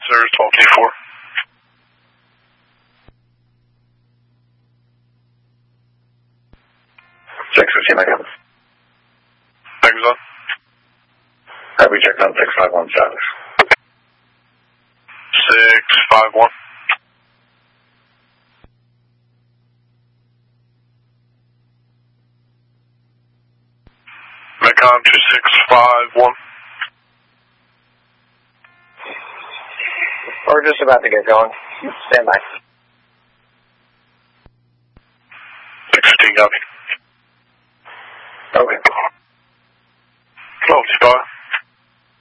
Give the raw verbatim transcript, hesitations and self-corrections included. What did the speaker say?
sir, twelve T four. six fifteen, I got it. Exxon. Have we checked on six five one status? six five one. Mecon two six five one. We're just about to get going. Stand by. six fifteen, copy. Okay.